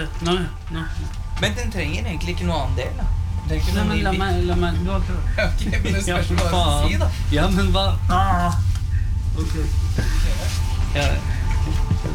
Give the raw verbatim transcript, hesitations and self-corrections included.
Nei, nei, nei. Men den trenger egentlig ikke noe annen del da. Den trenger ikke Nei, noe men ny la bit. meg, la meg, du har prøvd. Ok, men det spørs Ja, hva du faen. si da. Ja, men hva? Ah. Ok. Ja.